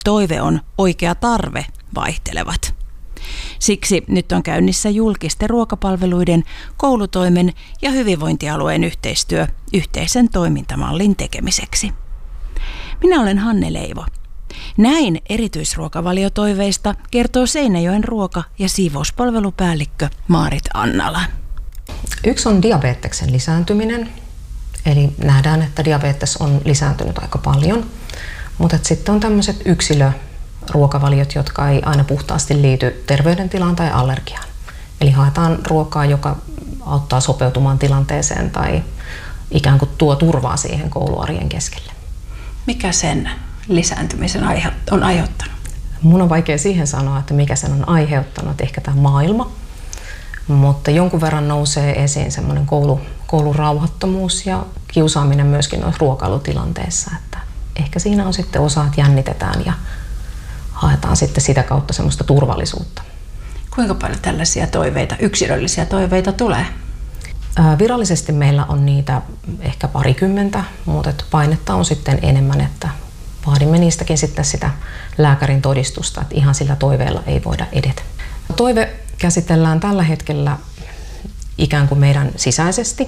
toive on oikea tarve vaihtelevat. Siksi nyt on käynnissä julkisten ruokapalveluiden, koulutoimen ja hyvinvointialueen yhteistyö yhteisen toimintamallin tekemiseksi. Minä olen Hanne Leivo. Näin erityisruokavaliotoiveista kertoo Seinäjoen ruoka- ja siivouspalvelupäällikkö Maarit Annala. Yksi on diabeteksen lisääntyminen. Eli nähdään, että diabetes on lisääntynyt aika paljon. Mutta sitten on tämmöiset yksilöruokavaliot, jotka ei aina puhtaasti liity terveydentilaan tai allergiaan. Eli haetaan ruokaa, joka auttaa sopeutumaan tilanteeseen tai ikään kuin tuo turvaa siihen kouluarjen keskelle. Mikä sen lisääntymisen on aiheuttanut? Mun on vaikea siihen sanoa, että mikä sen on aiheuttanut. Ehkä tämä maailma. Mutta jonkun verran nousee esiin semmoinen koulurauhattomuus ja kiusaaminen myöskin noissa ruokailutilanteissa. Että ehkä siinä on sitten osa, että jännitetään ja haetaan sitten sitä kautta semmoista turvallisuutta. Kuinka paljon tällaisia toiveita, yksilöllisiä toiveita tulee? Virallisesti meillä on niitä ehkä 20, mutta painetta on sitten enemmän, että vaadimme niistäkin sitten sitä lääkärin todistusta, että ihan sillä toiveella ei voida edetä. Toive käsitellään tällä hetkellä ikään kuin meidän sisäisesti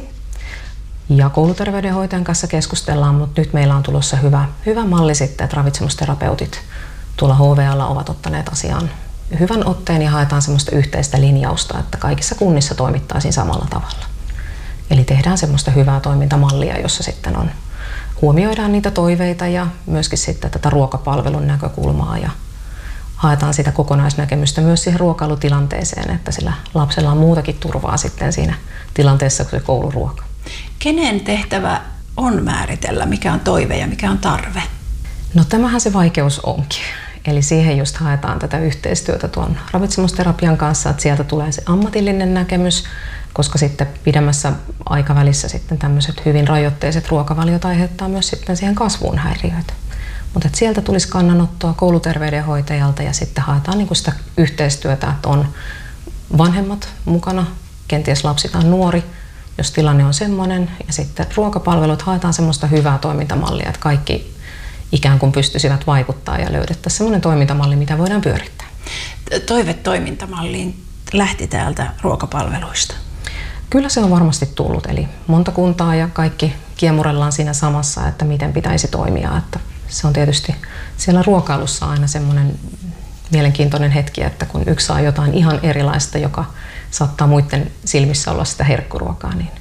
ja kouluterveydenhoitajan kanssa keskustellaan, mutta nyt meillä on tulossa hyvä malli sitten, että ravitsemusterapeutit tuolla HVA:lla ovat ottaneet asiaan hyvän otteen ja haetaan semmoista yhteistä linjausta, että kaikissa kunnissa toimittaisiin samalla tavalla. Eli tehdään semmoista hyvää toimintamallia, jossa sitten huomioidaan niitä toiveita ja myöskin sitten tätä ruokapalvelun näkökulmaa ja haetaan sitä kokonaisnäkemystä myös siihen ruokailutilanteeseen, että sillä lapsella on muutakin turvaa sitten siinä tilanteessa kuin se kouluruoka. Kenen tehtävä on määritellä, mikä on toive ja mikä on tarve? No tämähän se vaikeus onkin. Eli siihen just haetaan tätä yhteistyötä tuon ravitsemusterapian kanssa, että sieltä tulee se ammatillinen näkemys, koska sitten pidemmässä aikavälissä sitten tämmöiset hyvin rajoitteiset ruokavaliot aiheuttaa myös sitten siihen kasvuun häiriöitä. Mutta sieltä tulisi kannanottoa kouluterveydenhoitajalta ja sitten haetaan niinku sitä yhteistyötä, että on vanhemmat mukana, kenties lapsi tai nuori, jos tilanne on semmoinen. Ja sitten ruokapalvelut haetaan semmoista hyvää toimintamallia, että kaikki ikään kuin pystyisivät vaikuttaa ja löydettäisiin semmoinen toimintamalli, mitä voidaan pyörittää. Toive toimintamalliin lähti täältä ruokapalveluista. Kyllä se on varmasti tullut, eli monta kuntaa ja kaikki kiemurellaan siinä samassa, että miten pitäisi toimia. Että se on tietysti siellä ruokailussa aina semmoinen mielenkiintoinen hetki, että kun yksi saa jotain ihan erilaista, joka saattaa muiden silmissä olla sitä herkkuruokaa. Niin.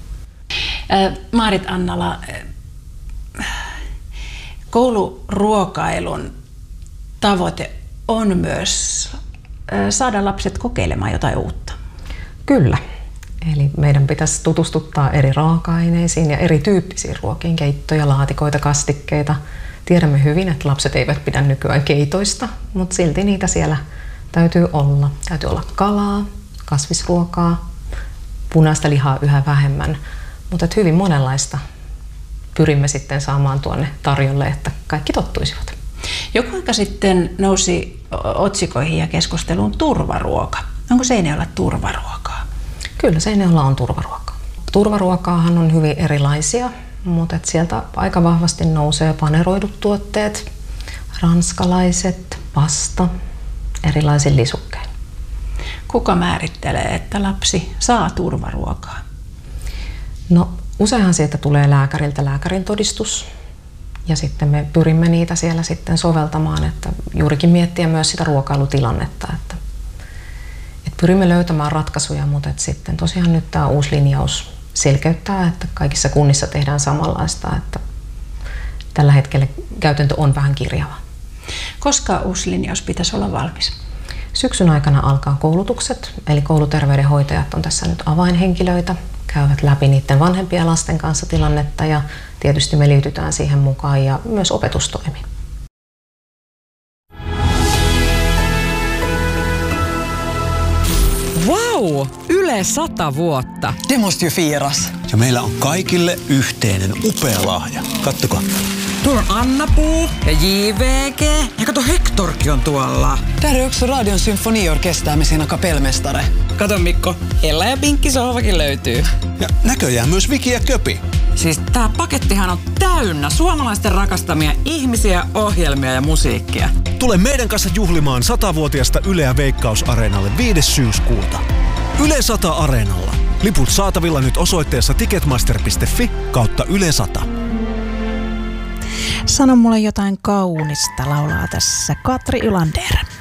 Maarit Annala, kouluruokailun tavoite on myös saada lapset kokeilemaan jotain uutta. Kyllä. Eli meidän pitäisi tutustuttaa eri raaka-aineisiin ja erityyppisiin ruokiin, keittoja, laatikoita, kastikkeita. Tiedämme hyvin, että lapset eivät pidä nykyään keitoista, mutta silti niitä siellä täytyy olla. Täytyy olla kalaa, kasvisruokaa, punaista lihaa yhä vähemmän, mutta hyvin monenlaista pyrimme sitten saamaan tuonne tarjolle, että kaikki tottuisivat. Joku aika sitten nousi otsikoihin ja keskusteluun turvaruoka. Onko Seinäjoella turvaruokaa? Kyllä Seinäjoella on turvaruokaa. Turvaruokaahan on hyvin erilaisia, mutta sieltä aika vahvasti nousee paneroidut tuotteet, ranskalaiset, pasta, erilaisin lisukkein. Kuka määrittelee, että lapsi saa turvaruokaa? No useinhan sieltä tulee lääkäriltä lääkärin todistus ja sitten me pyrimme niitä siellä sitten soveltamaan, että juurikin miettiä myös sitä ruokailutilannetta, että pyrimme löytämään ratkaisuja, mutta sitten tosiaan nyt tämä uusi linjaus selkeyttää, että kaikissa kunnissa tehdään samanlaista, että tällä hetkellä käytäntö on vähän kirjava. Koska uusi linjaus pitäisi olla valmis? Syksyn aikana alkaa koulutukset, eli kouluterveydenhoitajat on tässä nyt avainhenkilöitä, käyvät läpi niiden vanhempien lasten kanssa tilannetta ja tietysti me liitytään siihen mukaan ja myös opetustoimi. Vau! Yle 100 vuotta. Det måste ju firas. Ja meillä on kaikille yhteinen upea lahja. Kattokaa. Tuolla on Anna-Puu ja JVG. Ja kato, Hektorkin on tuolla. Där är också Radion symfoniorkester med sina kapellmästare. Kato Mikko, Ella ja Pinkki sohvakin löytyy. Ja näköjään myös Viki ja Köpi. Siis tää pakettihan on täynnä suomalaisten rakastamia ihmisiä, ohjelmia ja musiikkia. Tule meidän kanssa juhlimaan 100-vuotiasta Yleä Veikkaus-areenalle 5. syyskuuta. Yle 100 Areenalla. Liput saatavilla nyt osoitteessa ticketmaster.fi/Yle 100. Sano mulle jotain kaunista, laulaa tässä Katri Ylander.